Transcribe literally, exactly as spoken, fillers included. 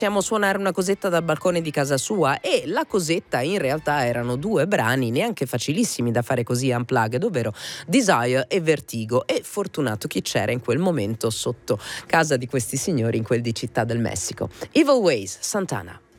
Possiamo suonare una cosetta dal balcone di casa sua, e la cosetta in realtà erano due brani neanche facilissimi da fare così unplugged, ovvero Desire e Vertigo, e fortunato chi c'era in quel momento sotto casa di questi signori in quel di Città del Messico. Evil Ways, Santana.